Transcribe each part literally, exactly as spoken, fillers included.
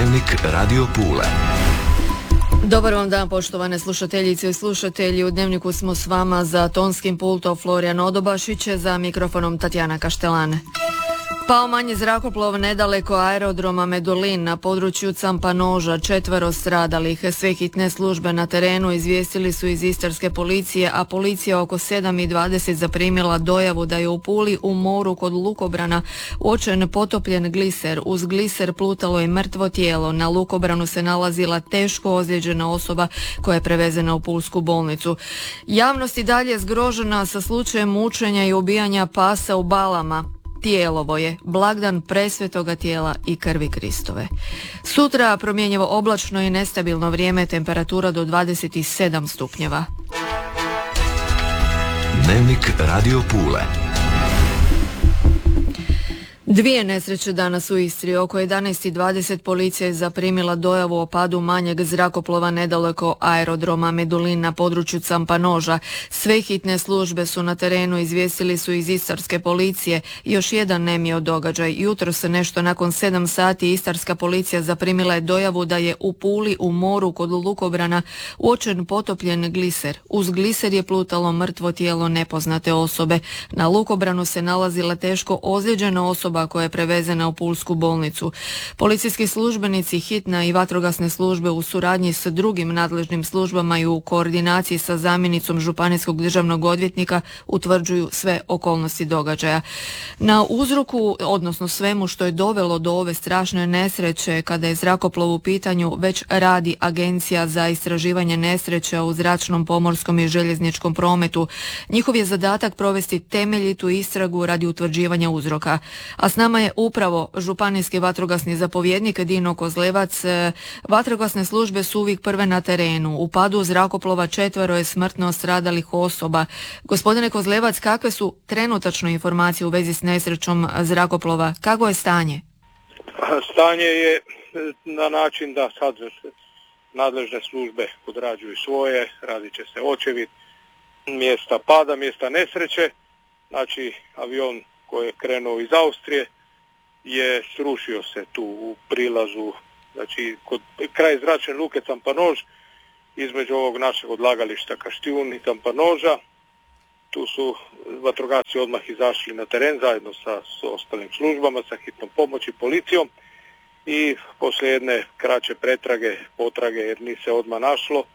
Dnevnik Radio Pule. Dobar vam dan, poštovane slušateljice i slušatelji. U Dnevniku smo s vama za tonskim pultom Florijan Odobašić, za mikrofonom Tatjana Kaštelane. Pao manji zrakoplov nedaleko aerodroma Medulin na području Campanoža, četvero stradalih. Sve hitne službe na terenu izvijestili su iz istarske policije, a policija oko sedam i dvadeset zaprimila dojavu da je u Puli u moru kod lukobrana uočen potopljen gliser. Uz gliser plutalo je mrtvo tijelo. Na lukobranu se nalazila teško ozlijeđena osoba koja je prevezena u pulsku bolnicu. Javnost i dalje zgrožena sa slučajem mučenja i ubijanja pasa u Balama. Tijelovo je blagdan presvetoga tijela i krvi Kristove. Sutra promjenjivo oblačno i nestabilno vrijeme, temperatura do dvadeset sedam stupnjeva. Dnevnik Radio Pule. Dvije nesreće danas u Istri. Oko jedanaest i dvadeset policija je zaprimila dojavu o padu manjeg zrakoplova nedaleko aerodroma Medulin na području Campanoža. Sve hitne službe su na terenu, izvijestili su iz istarske policije. Još jedan nemio događaj. Jutro se nešto nakon sedam sati istarska policija zaprimila je dojavu da je u Puli u moru kod lukobrana uočen potopljen gliser. Uz gliser je plutalo mrtvo tijelo nepoznate osobe. Na lukobranu se nalazila teško ozlijeđena osoba koja je prevezena u pulsku bolnicu. Policijski službenici, hitna i vatrogasne službe u suradnji s drugim nadležnim službama i u koordinaciji sa zamjenicom županijskog državnog odvjetnika utvrđuju sve okolnosti događaja. Na uzroku, odnosno svemu što je dovelo do ove strašne nesreće kada je zrakoplov u pitanju, već radi Agencija za istraživanje nesreća u zračnom, pomorskom i željezničkom prometu. Njihov je zadatak provesti temeljitu istragu radi utvrđivanja uzroka. A s nama je upravo županijski vatrogasni zapovjednik Dino Kozlevac. Vatrogasne službe su uvijek prve na terenu. U padu zrakoplova četvero je smrtno stradalih osoba. Gospodine Kozlevac, kakve su trenutačno informacije u vezi s nesrećom zrakoplova? Kako je stanje? Stanje je na način da sad nadležne službe odrađuju svoje, radit će se očevid mjesta pada, mjesta nesreće. Znači, avion koji je krenuo iz Austrije je srušio se tu u prilazu, znači kod kraj zračne luke Campanož, između ovog našeg odlagališta Kaštijun i Campanoža. Tu su vatrogasci odmah izašli na teren zajedno sa, sa ostalim službama, sa hitnom pomoći, policijom, i poslije jedne kraće pretrage, potrage jer nije se odmah našlo,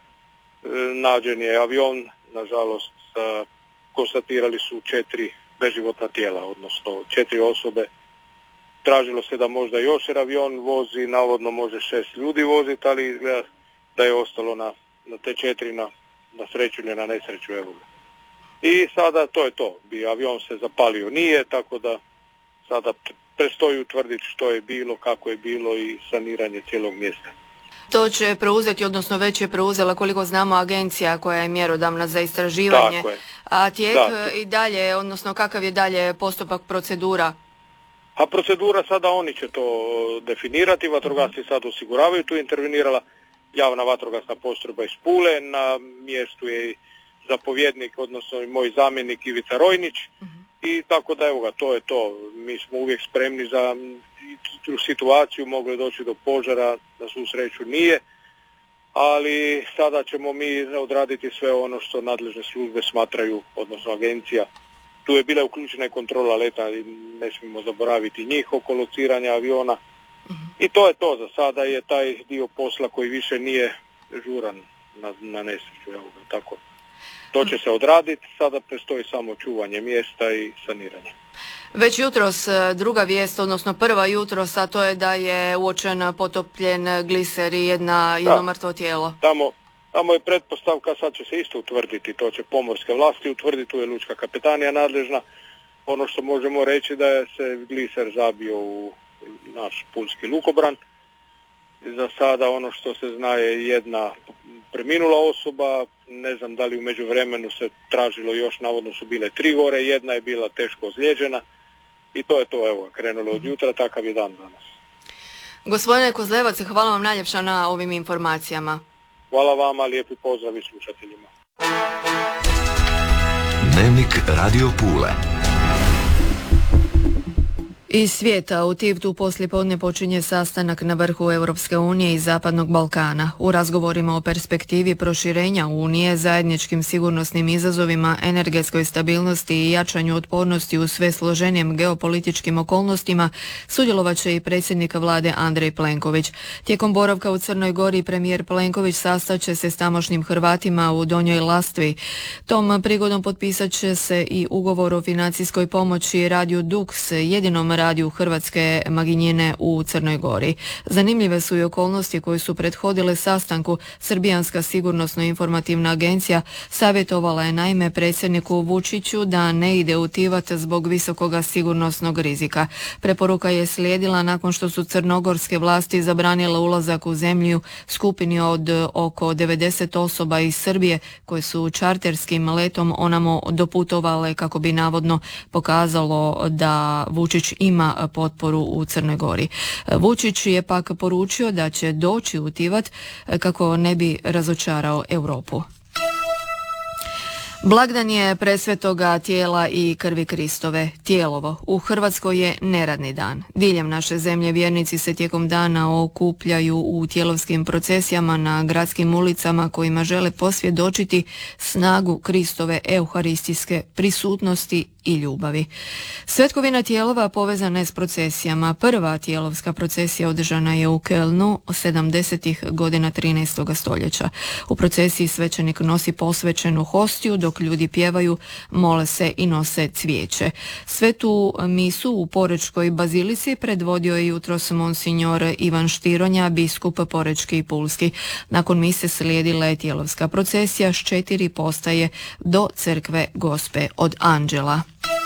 nađen je avion, nažalost konstatirali su četiri beživotna tijela, odnosno četiri osobe. Tražilo se da možda još jer avion vozi, navodno može šest ljudi voziti, ali izgleda da je ostalo na, na te četiri na, na sreću ili na nesreću. Evo. I sada to je to. Bi avion se zapalio nije, tako da sada prestoji utvrditi što je bilo, kako je bilo i saniranje cijelog mjesta. To će preuzeti, odnosno već je preuzela, koliko znamo, agencija koja je mjerodavna za istraživanje. Tako je. A tijek da. i dalje, odnosno kakav je dalje postupak, procedura? A procedura sada oni će to definirati, vatrogasci sad osiguravaju, tu je intervenirala javna vatrogasna postrojba iz Pule, na mjestu je zapovjednik, odnosno i moj zamjenik Ivica Rojnić, uh-huh. I tako da evo ga, to je to. Mi smo uvijek spremni za tu situaciju, moglo je doći do požara, na svu sreću nije, ali sada ćemo mi odraditi sve ono što nadležne službe smatraju, odnosno agencija. Tu je bila uključena i kontrola leta, ne smijemo zaboraviti njih oko lociranja aviona. Uh-huh. I to je to, za sada je taj dio posla koji više nije žuran na, na nesreću, evo ga, tako. To će se odraditi, sada prestoji samo čuvanje mjesta i saniranje. Već jutros druga vijest, odnosno prva jutros, a to je da je uočen potopljen gliser i jedna, jedno mrtvo tijelo. Tamo, tamo je pretpostavka, sad će se isto utvrditi, to će pomorske vlasti utvrditi, tu je lučka kapetanija nadležna. Ono što možemo reći da je se gliser zabio u naš pulski lukobran. Za sada ono što se zna je jedna preminula osoba, ne znam da li u međuvremenu se tražilo još, navodno su bile tri gore, jedna je bila teško ozlijeđena i to je to, evo, krenulo od jutra, takav je dan danas. Gospodine Kozlevac, hvala vam najljepša na ovim informacijama. Hvala vama, lijepi pozdrav i slušateljima. Dnevnik Radio Pule. Iz svijeta u Tivtu poslijepodne počinje sastanak na vrhu Europske unije i Zapadnog Balkana. U razgovorima o perspektivi proširenja Unije, zajedničkim sigurnosnim izazovima, energetskoj stabilnosti i jačanju otpornosti u sve složenijem geopolitičkim okolnostima sudjelovat će i predsjednik vlade Andrej Plenković. Tijekom boravka u Crnoj Gori premijer Plenković sastaće se s tamošnjim Hrvatima u Donjoj Lastvi. Tom prigodom potpisat će se i ugovor o financijskoj pomoći Radiju Dux, jedinom radiju hrvatske manjine u Crnoj Gori. Zanimljive su i okolnosti koje su prethodile sastanku. Srbijanska sigurnosno-informativna agencija savjetovala je naime predsjedniku Vučiću da ne ide u Tivat zbog visokoga sigurnosnog rizika. Preporuka je slijedila nakon što su crnogorske vlasti zabranile ulazak u zemlju skupini od oko devedeset osoba iz Srbije koje su čarterskim letom onamo doputovale kako bi navodno pokazalo da Vučić ima potporu u Crnoj Gori. Vučić je pak poručio da će doći u Tivat kako ne bi razočarao Europu. Blagdan je presvetoga tijela i krvi Kristove. Tijelovo. U Hrvatskoj je neradni dan. Diljem naše zemlje vjernici se tijekom dana okupljaju u tjelovskim procesijama na gradskim ulicama kojima žele posvjedočiti snagu Kristove euharistijske prisutnosti i ljubavi. Svetkovina tijelova povezana je s procesijama. Prva tijelovska procesija održana je u Kölnu sedamdesetih godina trinaestog stoljeća. U procesiji svećenik nosi posvećenu hostiju dok ljudi pjevaju, mole se i nose cvijeće. Svetu misu u Porečkoj bazilici predvodio je jutros monsignor Ivan Štironja, biskup Porečki i Pulski. Nakon mise slijedila je tijelovska procesija s četiri postaje do crkve Gospe od Anđela.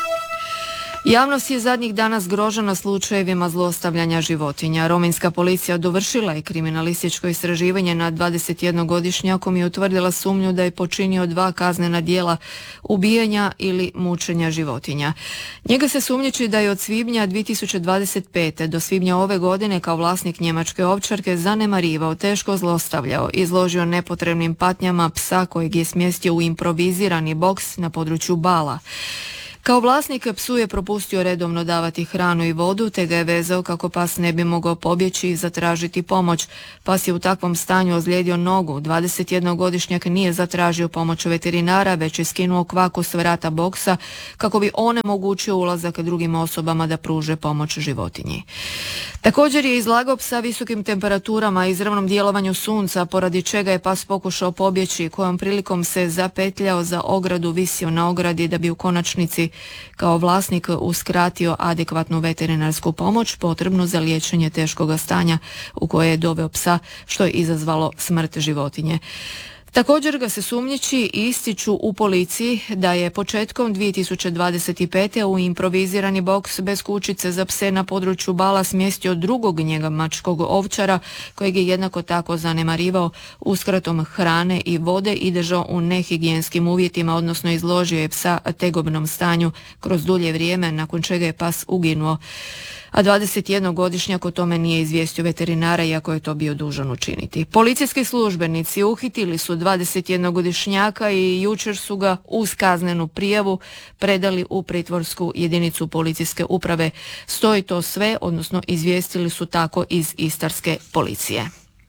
Javnost je zadnjih dana zgrožena slučajevima zlostavljanja životinja. Rominska policija dovršila je kriminalističko istraživanje nad dvadesetjednogodišnjakom i utvrdila sumnju da je počinio dva kaznena djela ubijanja ili mučenja životinja. Njega se sumnjiči da je od svibnja dvije tisuće dvadeset pete do svibnja ove godine kao vlasnik njemačke ovčarke zanemarivao, teško zlostavljao, izložio nepotrebnim patnjama psa kojeg je smjestio u improvizirani boks na području Bala. Kao vlasnik psu je propustio redovno davati hranu i vodu, te ga je vezao kako pas ne bi mogao pobjeći i zatražiti pomoć. Pas je u takvom stanju ozlijedio nogu. dvadesetjednogodišnjak nije zatražio pomoć veterinara, već je skinuo kvaku s vrata boksa kako bi onemogućio ulazak drugim osobama da pruže pomoć životinji. Također je izlagao psa visokim temperaturama i izravnom djelovanju sunca, poradi čega je pas pokušao pobjeći, kojom prilikom se zapetljao za ogradu, visio na ogradi da bi u konačnici kao vlasnik uskratio adekvatnu veterinarsku pomoć potrebnu za liječenje teškoga stanja u koje je doveo psa, što je izazvalo smrt životinje. Također ga se sumnjiči i ističu u policiji da je početkom dvije tisuće dvadeset pete u improvizirani boks bez kućice za pse na području Bala smjestio drugog njemačkog ovčara kojeg je jednako tako zanemarivao uskratom hrane i vode i držao u nehigijenskim uvjetima, odnosno izložio je psa tegobnom stanju kroz dulje vrijeme, nakon čega je pas uginuo. A dvadesetjednogodišnjak o tome nije izvijestio veterinara, iako je to bio dužan učiniti. Policijski službenici uhitili su dvadesetjednogodišnjaka i jučer su ga uz kaznenu prijavu predali u pritvorsku jedinicu policijske uprave. Stoji to sve, odnosno izvijestili su tako iz istarske policije.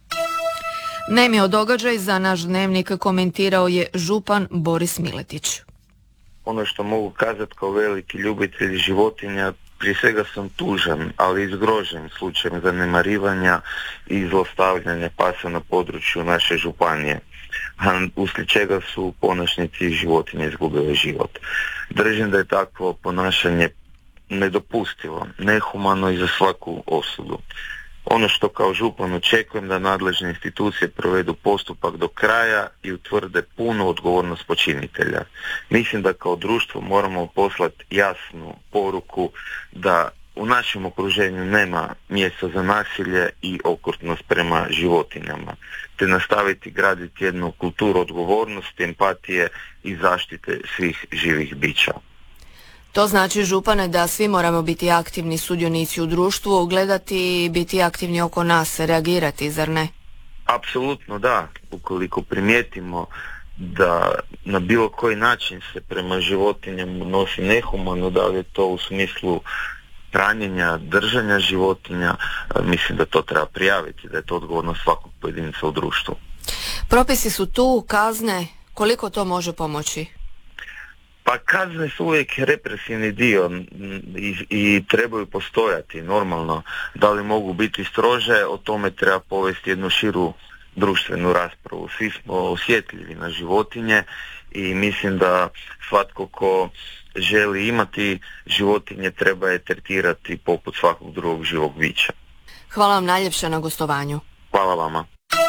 Nemio događaj za naš Dnevnik komentirao je župan Boris Miletić. Ono što mogu kazati kao veliki ljubitelj životinja, prije svega sam tužan, ali i zgrožen slučajem zanemarivanja i zlostavljanja pasa na području naše županije, a uslijed čega su u konačnici životinje izgubile život. Držim da je takvo ponašanje nedopustivo, nehumano i za svaku osudu. Ono što kao župan očekujem da nadležne institucije provedu postupak do kraja i utvrde punu odgovornost počinitelja. Mislim da kao društvo moramo poslati jasnu poruku da u našem okruženju nema mjesta za nasilje i okrutnost prema životinjama, te nastaviti graditi jednu kulturu odgovornosti, empatije i zaštite svih živih bića. To znači, župane, da svi moramo biti aktivni sudionici u društvu, gledati i biti aktivni oko nas, reagirati, zar ne? Apsolutno da. Ukoliko primijetimo da na bilo koji način se prema životinjama nosi nehumano, da li je to u smislu hranjenja, držanja životinja, mislim da to treba prijaviti, da je to odgovornost svakog pojedinca u društvu. Propisi su tu, kazne, koliko to može pomoći? Pa kazne su uvijek represivni dio i, i trebaju postojati normalno. Da li mogu biti strože, o tome treba povesti jednu širu društvenu raspravu. Svi smo osjetljivi na životinje i mislim da svatko ko želi imati životinje treba je tretirati poput svakog drugog živog bića. Hvala vam najljepše na gostovanju. Hvala vama.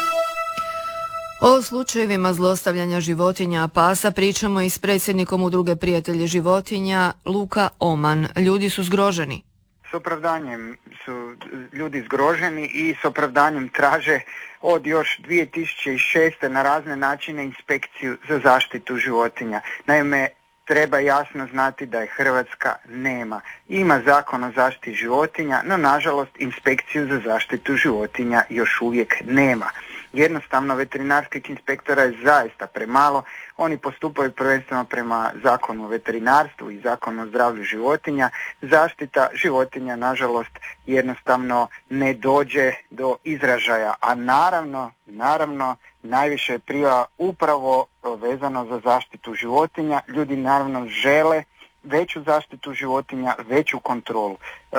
O slučajevima zlostavljanja životinja pasa pričamo i s predsjednikom Udruge Prijatelji životinja Luka Oman. Ljudi su zgroženi. S opravdanjem su ljudi zgroženi i s opravdanjem traže od još dvije tisuće šeste. na razne načine inspekciju za zaštitu životinja. Naime, treba jasno znati da je Hrvatska nema. Ima zakon o zaštiti životinja, no nažalost inspekciju za zaštitu životinja još uvijek nema. Jednostavno veterinarskih inspektora je zaista premalo. Oni postupaju prvenstveno prema zakonu o veterinarstvu i zakonu o zdravlju životinja. Zaštita životinja nažalost jednostavno ne dođe do izražaja, a naravno, naravno najviše je prijava upravo vezano za zaštitu životinja. Ljudi naravno žele veću zaštitu životinja, veću kontrolu.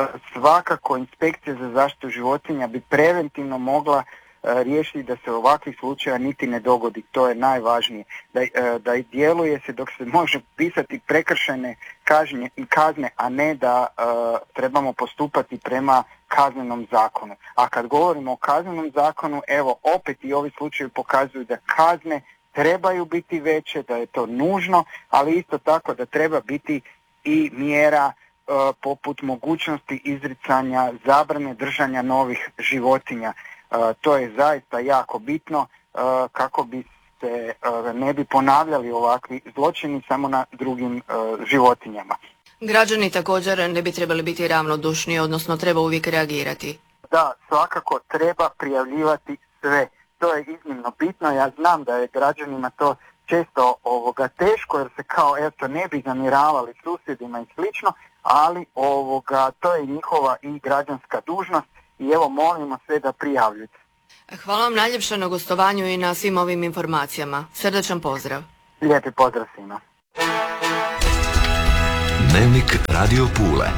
Svakako inspekcija za zaštitu životinja bi preventivno mogla riješiti da se ovakvih slučaja niti ne dogodi. To je najvažnije. Da, da i djeluje se dok se može pisati prekršajne kažnje, kazne, a ne da uh, trebamo postupati prema kaznenom zakonu. A kad govorimo o kaznenom zakonu, evo opet i ovi slučajevi pokazuju da kazne trebaju biti veće, da je to nužno, ali isto tako da treba biti i mjera uh, poput mogućnosti izricanja, zabrane držanja novih životinja. Uh, to je zaista jako bitno uh, kako bi se uh, ne bi ponavljali ovakvi zločini samo na drugim uh, životinjama. Građani također ne bi trebali biti ravnodušni, odnosno treba uvijek reagirati. Da, svakako treba prijavljivati sve. To je iznimno bitno. Ja znam da je građanima to često ovoga teško jer se kao eto ne bi zamjeravali susjedima i slično, ali ovoga to je njihova i građanska dužnost. I evo molimo sve da prijavljujete. Hvala vam najljepše na gostovanju i na svim ovim informacijama. Srdačan pozdrav. Lijepi pozdrav svima. Dnevnik Radio Pule.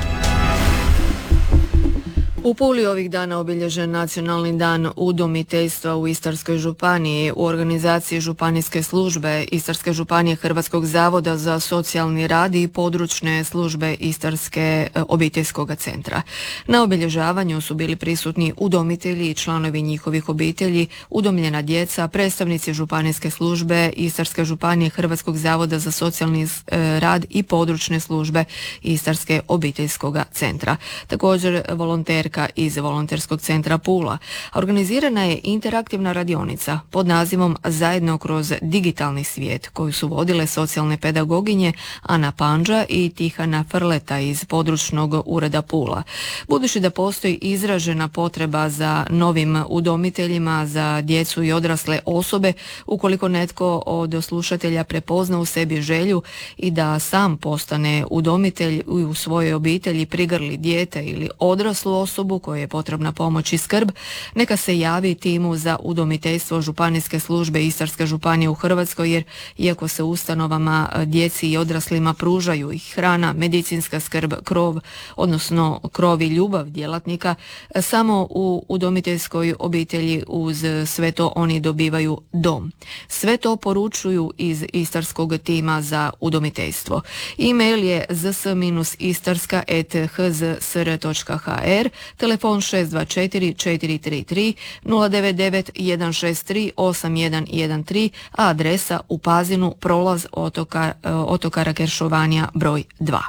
U Puli ovih dana obilježen Nacionalni dan udomiteljstva u Istarskoj županiji. U organizaciji županijske službe Istarske županije Hrvatskog zavoda za socijalni rad i područne službe Istarske obiteljskog centra. Na obilježavanju su bili prisutni udomitelji i članovi njihovih obitelji, udomljena djeca, predstavnici županijske službe Istarske županije Hrvatskog zavoda za socijalni rad i područne službe Istarske obiteljskog centra. Također volonter iz Volonterskog centra Pula. Organizirana je interaktivna radionica pod nazivom Zajedno kroz digitalni svijet koju su vodile socijalne pedagoginje Ana Pandža i Tihana Frleta iz područnog ureda Pula. Budući da postoji izražena potreba za novim udomiteljima, za djecu i odrasle osobe, ukoliko netko od slušatelja prepozna u sebi želju i da sam postane udomitelj i u svojoj obitelji prigrli dijete ili odraslu osobu kojoj je potrebna pomoć i skrb, neka se javi timu za udomiteljstvo županijske službe Istarske županije u Hrvatskoj, jer iako se ustanovama djeci i odraslima pružaju i hrana, medicinska skrb, krov, odnosno krov i ljubav djelatnika, samo u udomiteljskoj obitelji uz sve to oni dobivaju dom. Sve to poručuju iz Istarskog tima za udomiteljstvo. E-mail je z s istarska at h z s r točka h r, telefon šest dva četiri četiri tri tri nula devet devet jedan šest tri osam jedan jedan tri, a adresa u Pazinu, prolaz otoka, otokara Keršovanija broj dva.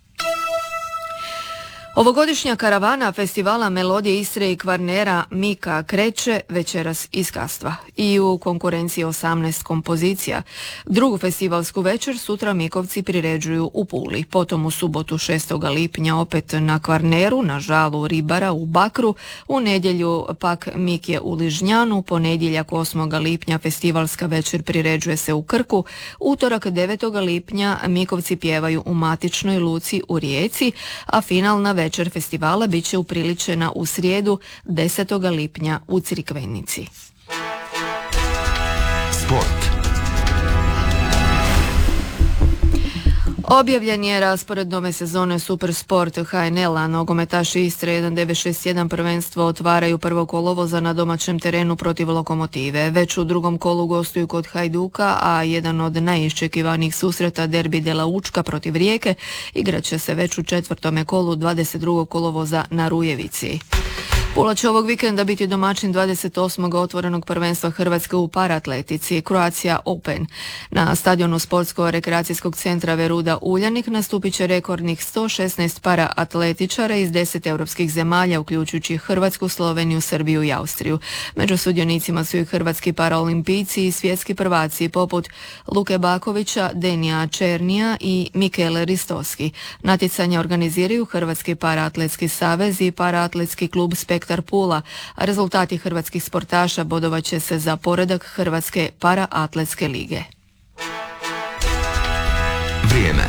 Ovogodišnja karavana festivala Melodije Istre i Kvarnera Mika kreće večeras iz Kastva i u konkurenciji osamnaest kompozicija. Drugu festivalsku večer sutra Mikovci priređuju u Puli, potom u subotu šestog lipnja opet na Kvarneru, na žalu Ribara u Bakru, u nedjelju pak Mik je u Ližnjanu, ponedjeljak osmog lipnja festivalska večer priređuje se u Krku, utorak devetog lipnja Mikovci pjevaju u Matičnoj luci u Rijeci, a finalna Večer festivala bit će upriličena u srijedu desetog lipnja u Crikvenici. Sport. Objavljen je raspored nove sezone Super Sport H N L-a. Nogometaši Istre jedan devet šest jedan prvenstvo otvaraju prvo kolovoza na domaćem terenu protiv Lokomotive. Već u drugom kolu gostuju kod Hajduka, a jedan od najiščekivanijih susreta derbi Dela Učka protiv Rijeke igrat će se već u četvrtome kolu dvadeset drugog kolovoza na Rujevici. Pula će ovog vikenda biti domaćin dvadeset osmog otvorenog prvenstva Hrvatske u paratletici Croatia Open. Na stadionu sportsko-rekreacijskog centra Veruda Uljanik nastupit će rekordnih sto šesnaest paraatletičara iz deset europskih zemalja, uključujući Hrvatsku, Sloveniju, Srbiju i Austriju. Među sudionicima su i hrvatski paraolimpijci i svjetski prvaci poput Luke Bakovića, Denija Černija i Mikele Ristoski. Natjecanja organiziraju Hrvatski paraatletski savez i paraatletski klub Spektar Pula, a rezultati hrvatskih sportaša bodovat će se za poredak Hrvatske paraatletske lige. Vrijeme.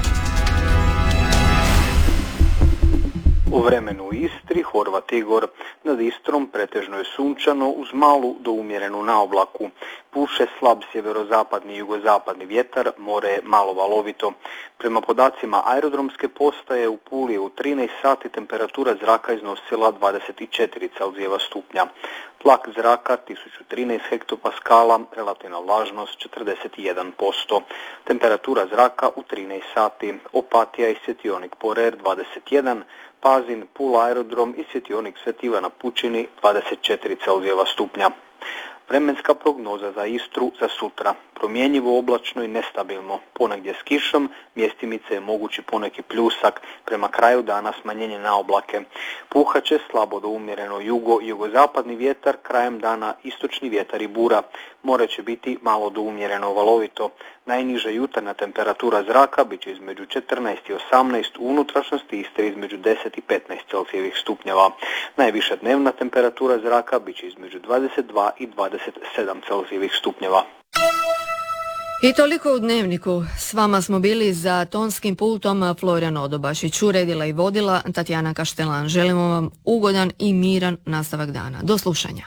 U vremenu u Istri, Horvat Igor, nad Istrom pretežno je sunčano uz malu do umjerenu naoblaku. Puše slab sjeverozapadni i jugozapadni vjetar, more je malo valovito. Prema podacima aerodromske postaje u Puli u trinaest sati temperatura zraka iznosila dvadeset četiri Celzijeva stupnja. Tlak zraka tisuću trinaest hektopaskala, relativna vlažnost četrdeset jedan posto. Temperatura zraka u trinaest sati, Opatija i svjetionik Porer dvadeset jedan, Pazin, Pula aerodrom i svjetionik Sveti Ivan na Pučini dvadeset četiri Celzijeva stupnja. Vremenska prognoza za Istru za sutra. Promjenjivo, oblačno i nestabilno. Ponegdje s kišom, mjestimice je mogući poneki pljusak. Prema kraju dana smanjenje na oblake. Puhaće slabo do umjereno jugo i jugozapadni vjetar, krajem dana istočni vjetar i bura. More će biti malo do umjereno valovito. Najniža jutarnja temperatura zraka bit će između četrnaest i osamnaest, u unutrašnjosti Istre između deset i petnaest Celzijevih stupnjeva. Najviša dnevna temperatura zraka bit će između dvadeset dva i dvadeset sedam Celzijevih stupnjeva. I toliko u Dnevniku. S vama smo bili za tonskim pultom Florijan Odobašić, uredila i vodila Tatjana Kaštelan. Želimo vam ugodan i miran nastavak dana. Do slušanja.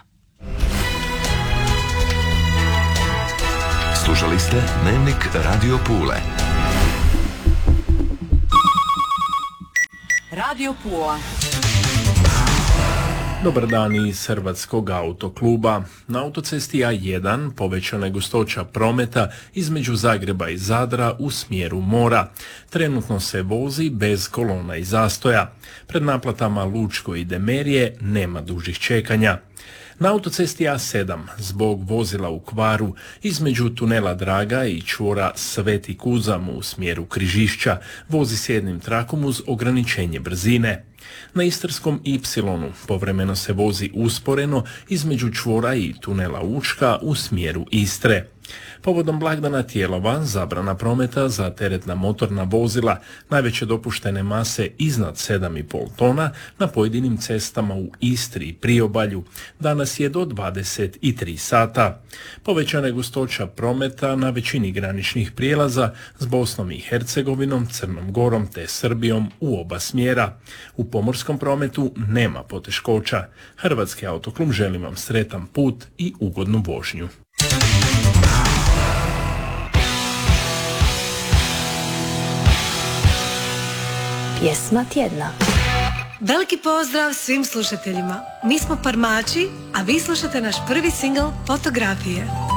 Slušali ste Dnevnik Radio Pule. Radio Pula. Dobar dan iz Hrvatskog autokluba. Na autocesti A jedan povećana je gustoća prometa između Zagreba i Zadra u smjeru mora. Trenutno se vozi bez kolona i zastoja. Pred naplatama Lučko i Demerije nema dužih čekanja. Na autocesti A sedam zbog vozila u kvaru između tunela Draga i čvora Sveti Kuzam u smjeru Križišća vozi s jednim trakom uz ograničenje brzine. Na Istarskom Y povremeno se vozi usporeno između čvora i tunela Učka u smjeru Istre. Povodom blagdana Tijelova zabrana prometa za teretna motorna vozila najveće dopuštene mase iznad sedam i pol tona na pojedinim cestama u Istri i Priobalju danas je do dvadeset tri sata. Povećana je gustoća prometa na većini graničnih prijelaza s Bosnom i Hercegovinom, Crnom Gorom te Srbijom u oba smjera. U pomorskom prometu nema poteškoća. Hrvatski autoklub želi vam sretan put i ugodnu vožnju. Pjesma tjedna. Veliki pozdrav svim slušateljima. Mi smo Parmači, a vi slušate naš prvi singl Fotografije.